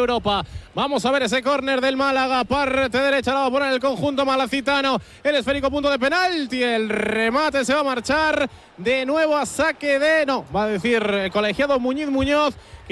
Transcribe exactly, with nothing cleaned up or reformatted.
Europa. Vamos a ver ese córner del Málaga, parte derecha, la va a poner el conjunto malacitano, el esférico, punto de penalti, el remate se va a marchar de nuevo a saque de, no, va a decir el colegiado Muñiz Muñoz.